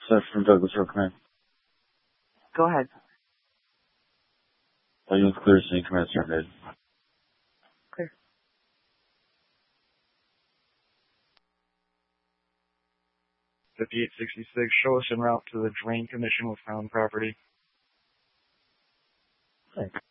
Seth from Douglas Road Command. Go ahead. Unit clear, scene command terminated. Clear. 5866, show us en route to the drain condition with found property. Thanks.